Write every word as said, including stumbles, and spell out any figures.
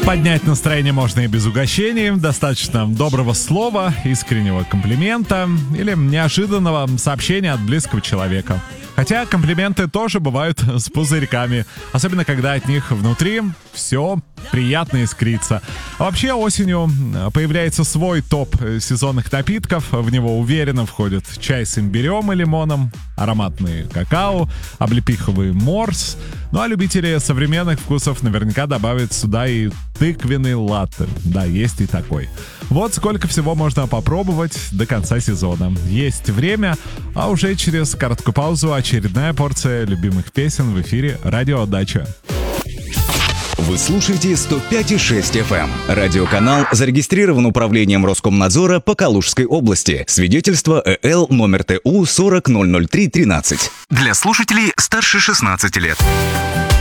Поднять настроение можно и без угощений. Достаточно доброго слова, искреннего комплимента или неожиданного сообщения от близкого человека. Хотя комплименты тоже бывают с пузырьками, особенно когда от них внутри все приятно искрится. А вообще осенью появляется свой топ сезонных напитков. В него уверенно входят чай с имбирем и лимоном, ароматный какао, облепиховый морс. Ну а любители современных вкусов наверняка добавят сюда и тыквенный латте. Да, есть и такой. Вот сколько всего можно попробовать до конца сезона. Есть время, а уже через короткую паузу очередная порция любимых песен в эфире «Радио Дача». Вы слушаете сто пять и шесть эф эм. Радиоканал зарегистрирован управлением Роскомнадзора по Калужской области. Свидетельство ЭЛ номер ТУ сорок ноль ноль три тринадцать. Для слушателей старше шестнадцати лет.